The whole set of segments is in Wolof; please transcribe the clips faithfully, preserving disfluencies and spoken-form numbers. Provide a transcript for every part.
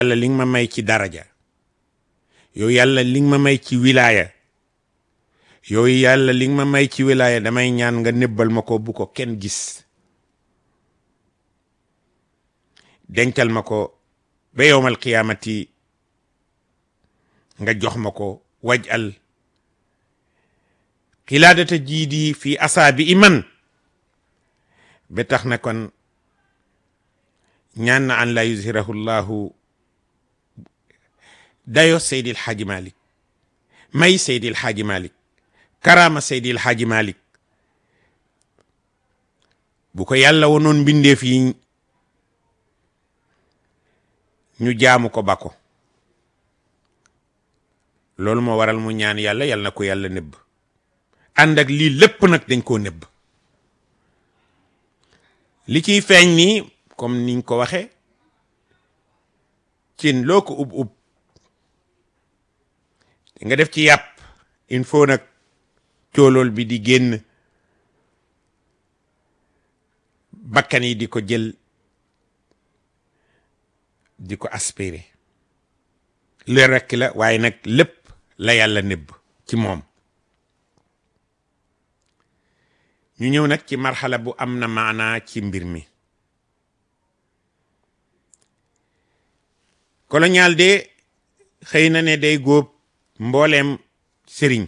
yàlla li nga ma may ci daraja, yow yàlla li nga ma may ci wilaaya, yow yàlla li nga ma may ci wilaaya damay ñaan nga nëbbal ma ko, bu ko kenn gis, dencal ma ko ba yowmal qiyaamati nga jox ma ko. wajal xilaadata jiidi fi asaabi iman, ba tax na kon ñaan na an la yuzhirahu llahu dayo Seydil Hadji Malick, may Seydil Hadji Malick, karama Seydil Hadji Malick, bu ko yàlla wonoon mbindeef yi ñu jaamu ko ba ko. loolu moo waral mu ñaan yàlla yàlla na ko yàlla nëbb. ànd ak lii lépp nag dañ koo nëbb. li ciy feeñ nii comme niñ ko waxe cin loo ko ub ub nga def ci yàpp, il faut nag coolool bi di génn, bakkan yi di ko jël di ko aspiré. le rekk la, waaye nag lépp la yàlla nëbb ci moom. ñu ñëw nag ci marxala bu am na maanaa ci mbir mi. colonial de xëy na ne day góob mbooleem sëriñ,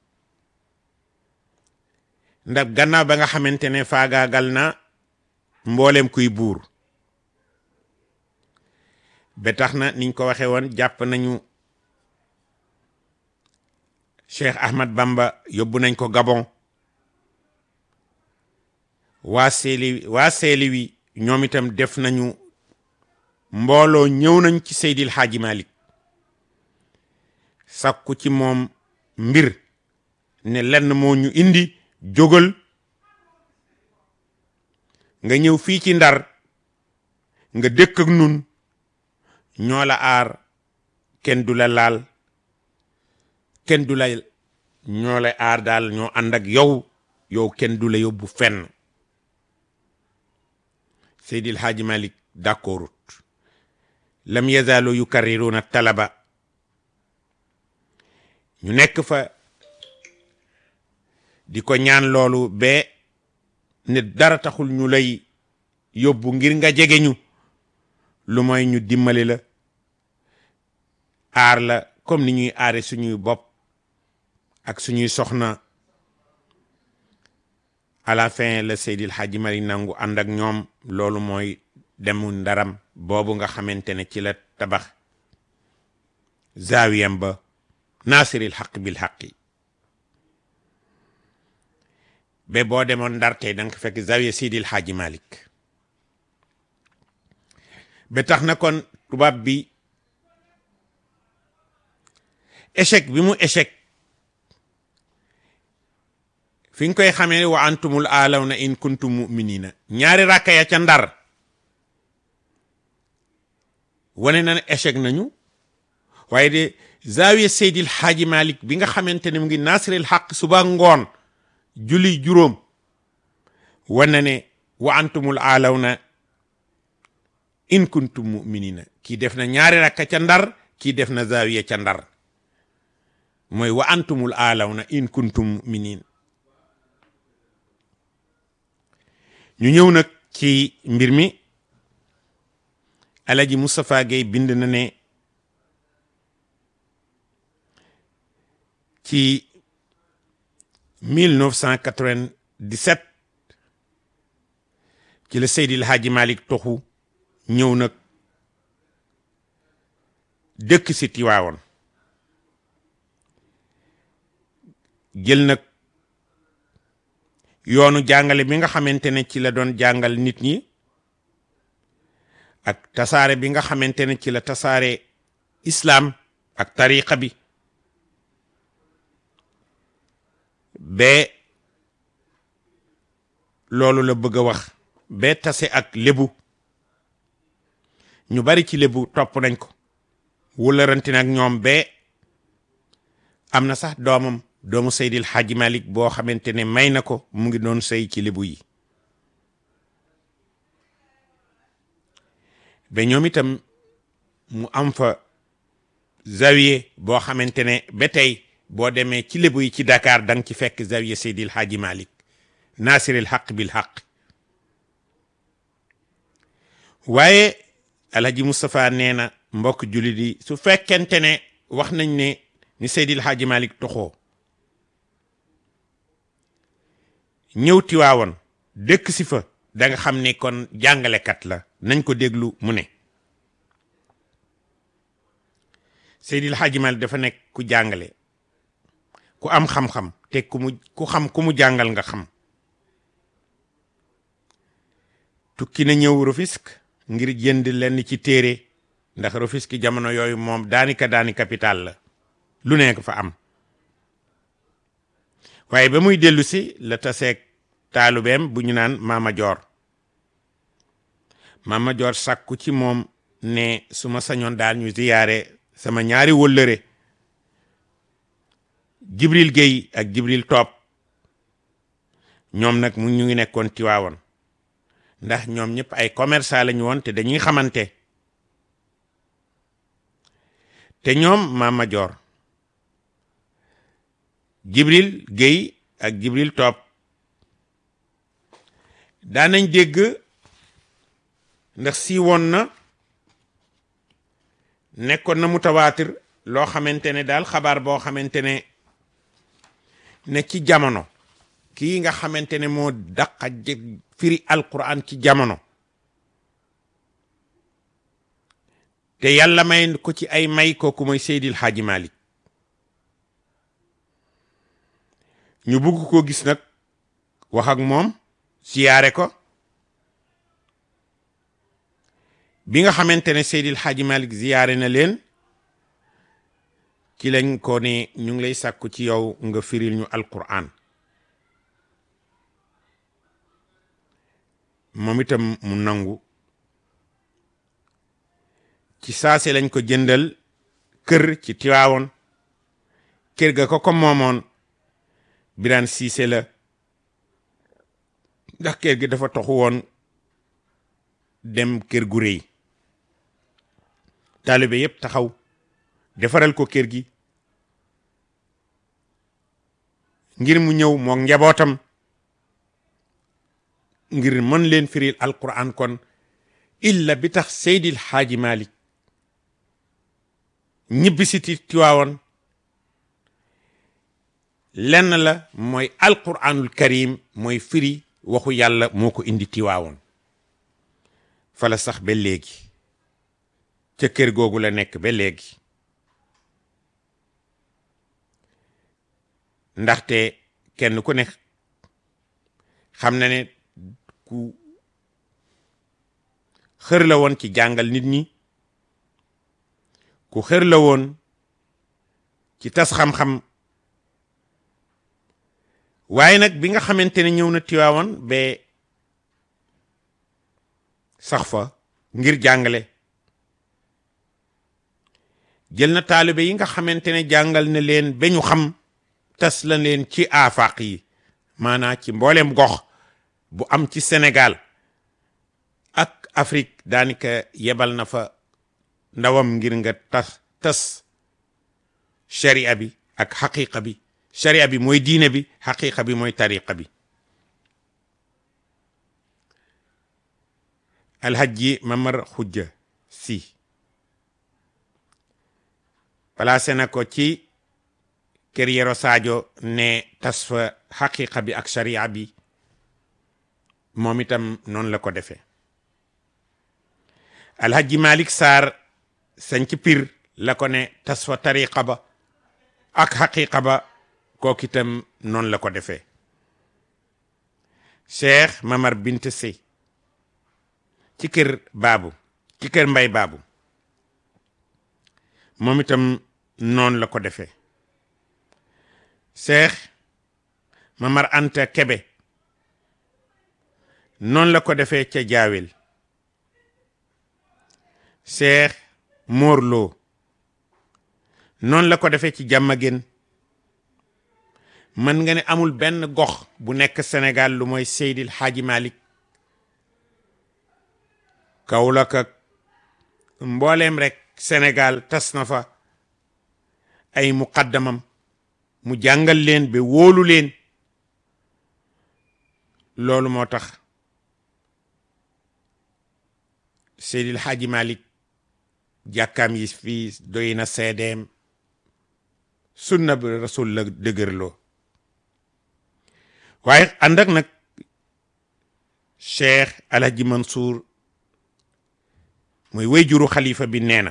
ndax gannaaw ba nga xamante ne faagaagal na mbooleem kuy buur, ba tax na niñ ko waxe woon jàpp nañu Cheikh Ahmad Bamba, yóbbu nañ ko Gabon. waa seeli waa seeli wi ñoom itam def nañu mbooloo, ñëw nañ ci Seydil Hadji Malick sakku ci moom mbir ne lenn moo ñu indi, jógal nga ñëw fii ci Ndar nga dëkk ak nun, ñoo la aar, kenn du la laal, kenn du la, ñoo la aar daal, ñoo ànd ak yow, yow kenn du la yóbbu fenn. Seydil Hadji Malick d'accordut. lam yazaalu yukarriruna talaba, ñu nekk fa di ko ñaan loolu ba ne dara taxul ñu lay yóbbu ngir nga jege ñu, lu mooy ñu dimbali la, aar la comme ni ñuy aare suñuy bopp ak suñuy soxna. à la fin la Seydil Hadji Malick nangu ànd ak ñoom. loolu mooy demu Ndaram boobu nga xamante ne ci la tabax zaawiyam ba, naasiril xaq bil xaqi. ba boo demoon Ndar tey danga ko fekk zaawiya Seydil Hadji Malick. ba tax na kon tubaab bi échec bi mu échec, fi nga koy xamee wa antumul aalawna in kuntum muminina, ñaari rakka ya ca Ndar wane na ne échec nañu. waaye de zaawiya Seydil Hadji Malick bi nga xamante ne mu ngi naasiril xaq suba ngoon julli juróom, wane ne wa antumul aalawna in kuntum muminina. kii def na ñaari rakka ca Ndar, kii def na zaawiya ca Ndar, mooy wa antumul aalawna in kuntum muminin. ñu ñëw nag ci mbir mi. Alaji Moustapha Gueye bind na ne ci mille neuf cent quatre-vingt-dix-sept ci la Seydil Hadji Malick toxu ñëw nag dëkk si Tiwaawoon, jël nag yoonu jàngale bi nga xamante ne ci la doon jàngal nit ñi, ak tasaare bi nga xamante ne ci la tasaare islam ak tariqa bi, ba loolu la bëgg a wax, ba tase ak lébu. ñu bari ci lébu topp nañ ko, wularanti nag ñoom ba am na sax doomam, doomu Seydil Hadji Malick boo xamante ne may na ko, mu ngi doon sëy ci lébu yi. ba ñoom itam mu am fa zawiye boo xamante ne ba tey boo demee ci lébu yi ci Dakar danga ci fekk zawiye Seydil Hadji Malick naasiril xaq bil xaq. waaye Alhaji Moustapha nee na mbokk jullit yi su fekkente ne wax nañ ne ni Seydil Hadji Malick toxoo ñëw Tiwaawoon dëkk si fa da nga xam ne kon jàngalekat la. nañ ko déglu mu ne Seydil Hadji Malick dafa nekk ku jàngale ku am xam-xam te ku mu ku xam ku mu jàngal nga xam. tukki na ñëw Rufisque ngir jënd lenn ci téere ndax Rufisque jamono yooyu moom daanika daani capital la lu nekk fa am. waaye ba muy dellu si la taseeg taalubeem bu ñu naan Mama Joor. Mama Joor sàkku ci moom ne su ma sañoon daal ñu ziyaare sama ñaari wëllëre Jibril Gueye ak Jibril Top ñoom nag mu ñu ngi nekkoon Tiwaawoon ndax ñoom ñëpp ay commerçant lañu woon te dañuy xamante. te ñoom Mama Joor Jibril Gueye ak Jibril Top daanañ dégg ndax si woon na nekkoon na mutawaatir loo xamante ne daal xabaar boo xamante ne ne ci jamono kii nga xamante ne moo daqa firi alquran ci jamono te yàlla may ko ci ay may kooku mooy Seydil Hadji Malick. ñu bugg ko gis nag wax ak moom siyaare ko. bi nga xamante ne Seydil Hadji Malick ziyaare na leen ci lañ ko ne ñu ngi lay sàkku ci yow nga firil ñu alquran. moom itam mu nangu ci saase lañ ko jëndal kër ci Tiwaawoon. kër ga ko ko moomoon Birane Cissé la ndax kër gi dafa toxu woon dem kër gu rëy. taalibe yépp taxaw defaral ko kër gi ngir mu ñëw mook njabootam ngir mën leen firil alquran. kon illa bi tax Seydil Hadji Malick ñibbisi ti Tiwaawoon lenn la mooy alquranul karim mooy firi waxu yàlla moo ko indi Tiwaawoon. fala sax ba léegi ca kër googu la nekk ba léegi ndaxte kenn ku ne xam na ne ku xër la woon ci jàngal nit ñi ku xër la woon ci tas xam-xam. waaye nag bi nga xamante ne ñëw na Tiwaawoon ba sax fa ngir jàngale jël na taalibe yi nga xamante ne jàngal na leen ba ñu xam tas la leen ci aafaq yi maanaa ci mbooleem gox bu am ci Sénégal ak Afrique daanaka yebal na fa ndawam ngir nga tas tas sharia bi ak xaqiqa bi. sharia bi mooy diine bi xaqiqa bi mooy tariqa bi. Alhaji Mamar Khoudia Sy placé na ko ci kër Yero Sadio ne tas fa xaqiqa bi ak sharia bi moom itam noonu la ko defee. Alhaji Malick Sarr sañ ci Pire la ko ne tas fa tariqa ba ak xaqiqa ba kooku itam noonu la ko defee. Cheikh Mamar Bint Sy ci kër Baabu ci kër Mbay Baabu moom itam noonu la ko defee. Cheikh Mamar Anta Kebe noonu la ko defee ca Jaawel. Cheikh Morlo noonu la ko defee ci Jàmmagén. mën nga ne amul benn gox bu nekk Sénégal lu mooy Seydil Hadji Malick Kaolack ak mbooleem rek Sénégal tas na fa ay muqaddamam mu jàngal leen ba wóolu leen. loolu moo tax Seydil Hadji Malick jàkkaam yi fii doy na seedeem sunna bi rasul la dëgërloo. waaye ànd ak nag Cheikh Alhaji Mansour mooy wéyjuru xalifa bi nee na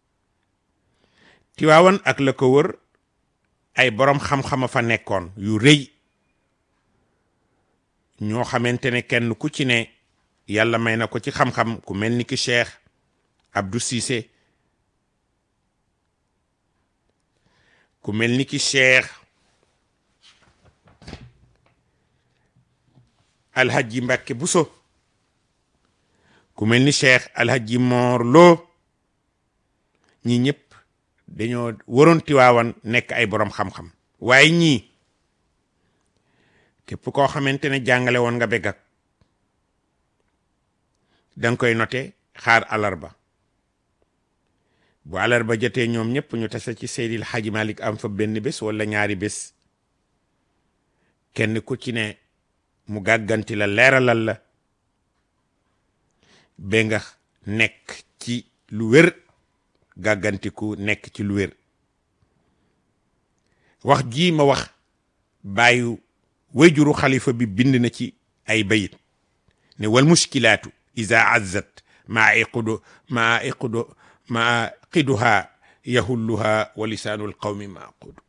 Tiwaawan ak la ko wër ay borom xam-xama fa nekkoon yu rëy ñoo xamante ne kenn ku ci ne yàlla may na ko ci xam-xam ku mel ni ki Cheikh Abdou Cissé, ku mel ni ki Cheikh Alhaji Mbacke Bousso, ku mel ni Cheikh Alhaji Mor Lo, ñi ñëpp dañoo waroon Tiwaawan nekk ay borom xam-xam. waaye ñii képp koo xamante ne jàngale woon nga begak danga koy noté xaar alarba bu alarba jotee ñoom ñëpp ñu tase ci Seydil Hadji Malick am fa benn bés wala ñaari bés kenn ku ci ne mu gàgganti la leeralal la ba nga nekk ci lu wér gàggantiku nekk ci lu wér. wax ji ma wax bàyyu wayjuru xalifa bi bind na ci ay bayit ne wal mushkilaatu iza azzat maa iqudu maa iqudu maa qiduha yahulluha wa lisaanul qawmi maaqudu.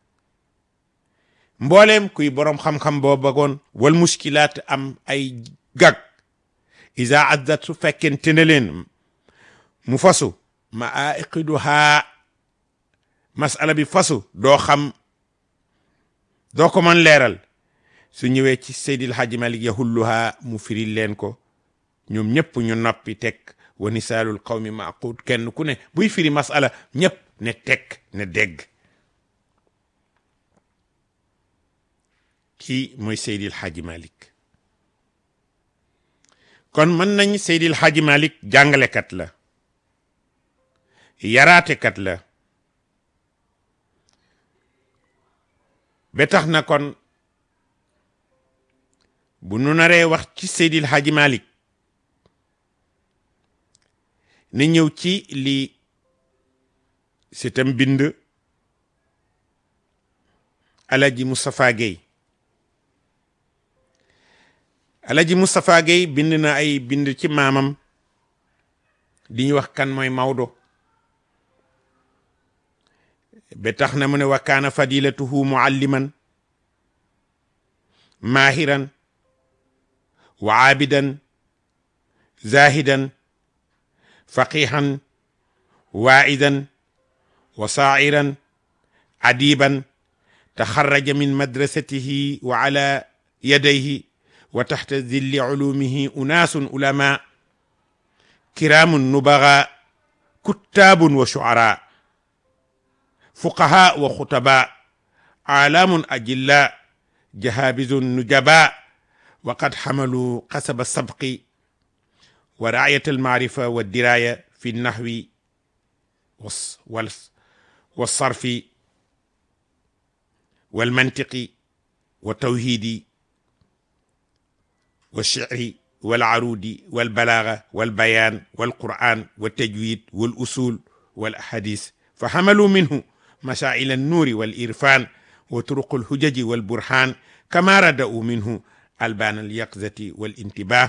mbooleem kuy boroom xam-xam boo bëggoon wal mushkilaat am ay gag iza azzat su fekkente ne leen mu fasu maa iquduha masala bi fasu doo xam doo ko mën leeral su ñëwee ci Seydil Hadji Malick yahulluha mu firil leen ko ñoom ñëpp ñu noppi teg wa nisaalul qawmi maqud kenn ku ne buy firi masala ñëpp ne teg ne dégg. kii mooy Seydil Hadji Malick. kon mën nañ Seydil Hadji Malick jàngalekat la yaraatekat la ba tax na kon bu nu naree wax ci Seydil Hadji Malick ni ñëw ci li sitam bind Alaji Moustapha Gueye. Alaji Moustapha Gueye bind na ay bind ci maamam di ñu wax kan mooy Maodo ba tax na mu ne wa kaana fadilatuhu mualliman maahiran wa aabidan zahidan faqihan waa'idan wa saa'iran adiban taxarraja min madrasatihi wa ala yadayhi wa taxta zilli culumihi unaasun ulama kiraamun nubaga kuttaabun wa shucara fuqaha wa xutaba aalamun ajilla jahabizun nujaba wa qad xamalu qasaba sabqi wa raayat almaarifa wa diraya fi nahwi walsarfi walmantiqi wa tawhidi والشعر والعروض والبلاغة والبيان والقرآن والتجويد والأصول والأحاديث فحملوا منه مسائل النور والإرفان وطرق الحجج والبرهان كما ردأوا منه ألبان اليقظة والانتباه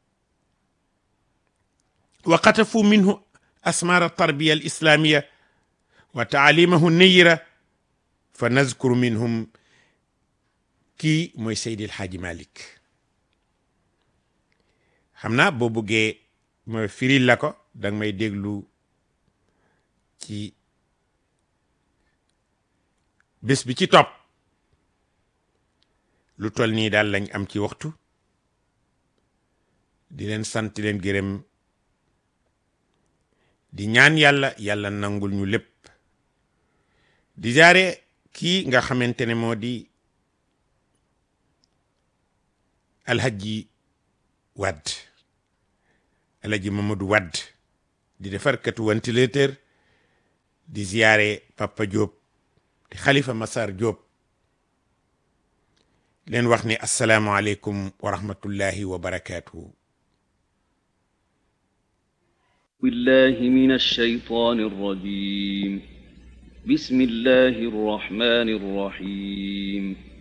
وقطفوا منه أسمار التربية الإسلامية وتعاليمه النيرة فنذكر منهم كي موي سيد الحاج مالك. xam naa boo buggee ma firil la ko danga may déglu ci bés bi ci topp lu toll nii daal lañ am ci waxtu di leen sant leen gërëm di ñaan yàlla yàlla nangul ñu lépp di jaare kii nga xamante ne moo di Alhaji Wade Alaji Mamadou Wade di defar katu ventilateur di ziyaare Papa Diop di Khalifa Massar Diop leen wax ni asalaamaaleykum wa rahmatullahi wa barakaatuhu. billahi min ash-shaytaani r-rajiim. bismillahi r-rahmaani r-rahiim.